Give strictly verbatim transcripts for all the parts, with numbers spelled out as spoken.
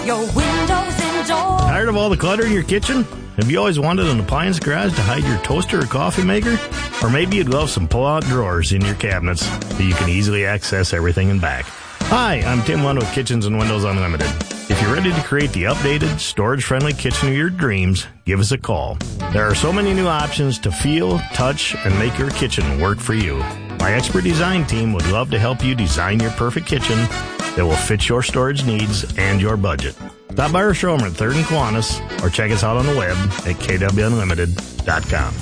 Your windows and doors. Tired of all the clutter in your kitchen? Have you always wanted an appliance garage to hide your toaster or coffee maker? Or maybe you'd love some pull-out drawers in your cabinets so you can easily access everything in back. Hi, I'm Tim Lund with Kitchens and Windows Unlimited. If you're ready to create the updated, storage-friendly kitchen of your dreams, give us a call. There are so many new options to feel, touch, and make your kitchen work for you. My expert design team would love to help you design your perfect kitchen that will fit your storage needs and your budget. Stop by our showroom at third and Kiwanis or check us out on the web at k w unlimited dot com.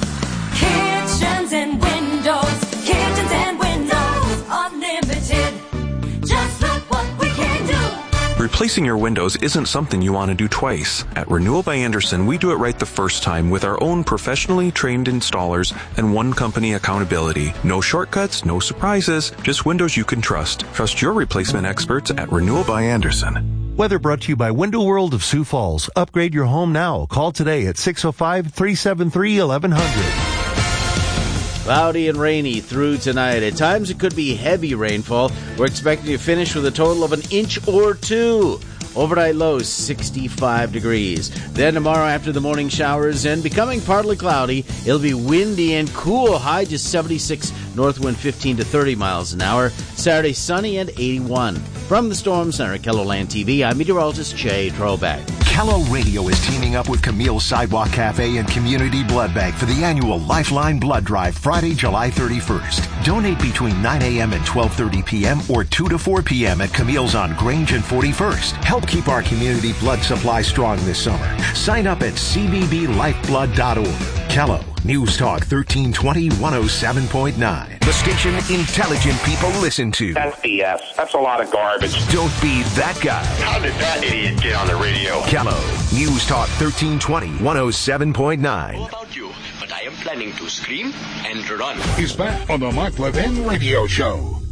Kitchens and windows, kitchens and windows, unlimited. Just look what we can do. Replacing your windows isn't something you want to do twice. At Renewal by Andersen, we do it right the first time with our own professionally trained installers and one company accountability. No shortcuts, no surprises, just windows you can trust. Trust your replacement experts at Renewal by Andersen. Weather brought to you by Window World of Sioux Falls. Upgrade your home now. Call today at six oh five, three seven three, eleven hundred. Cloudy and rainy through tonight. At times it could be heavy rainfall. We're expecting to finish with a total of an inch or two. Overnight lows sixty-five degrees. Then tomorrow after the morning showers and becoming partly cloudy, it'll be windy and cool. High just seventy-six, north wind fifteen to thirty miles an hour. Saturday sunny and eighty-one. From the Storm Center at KELOLAND T V, I'm meteorologist Jay Trobeck. Kello Radio is teaming up with Camille Sidewalk Cafe and Community Blood Bank for the annual Lifeline Blood Drive Friday, July thirty-first. Donate between nine a.m. and twelve thirty p.m. or two to four p.m. at Camille's on Grange and forty-first. Help keep our community blood supply strong this summer. Sign up at c b b lifeblood dot org. Kello, News Talk thirteen twenty, one oh seven point nine. The station intelligent people listen to. That's B S. That's a lot of garbage. Don't be that guy. How did that idiot get on the radio? Kello, News Talk thirteen twenty, one oh seven point nine. How about you? But I am planning to scream and run. He's back on the Mark Levin Radio Show.